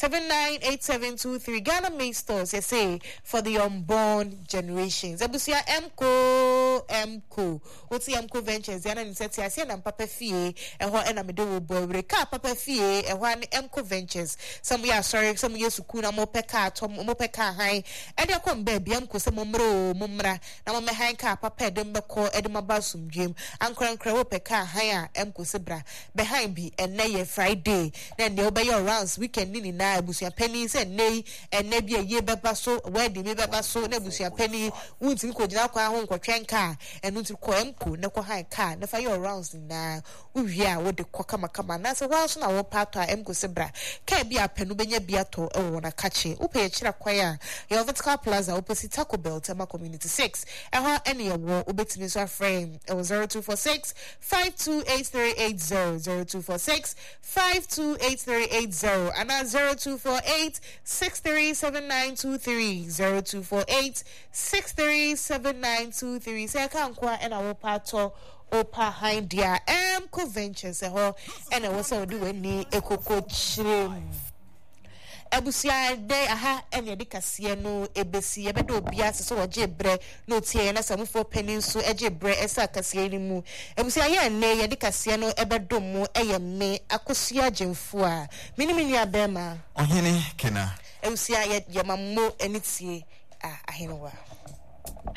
798723 Ghana May Stores. You say for the unborn generations. Ebusia Mko. What's the Mko Ventures? Yana Niseti Asian and Papa Fie and what enamido boy ka Papa Fie and one Mko Ventures. Some we are sorry, some years Sukuna Mopeka, Tom Mopeka High, and you come baby Mko Samomro Mumra, Namama Hanka, Papa Dembako, Edema Basum Jim, Uncle and Peka Higher, Mko Sebra, behind be and nay Friday, then they'll buy your rounds weekend nini na Busia pennies and nay, and maybe a year babaso, where the Babaso, Nebusia penny, wounds in Kodaka, Honko Tranka, and Until Koemko, Nako High car, never your rounds in now. Yeah, what the Kokamakama, that's a while now, part of Mko Sebra, can't be a penubenya biato, or wanna catch it, Upe Chira Choir, your vertical plaza, opposite Taco Bell, Tama Community 6, and how any award, Ubetimiswa frame, it was 0246 528380, 0246 528380, and at 0248 637923, 0248 637923. Say I can't quite and our pato opa hind dia Mko Ventures and I was so doing the eco coach. Ebusia de aha ene de kase no ebesi ebedo bia so ojebre no tie na samu for peninsu ejebre esa kase ni mu ebusia ye ne ye de kase no ebedo mu eye me akosua jemfu a minimini abema ohene kena ebusia ye mammo enitie ahene wa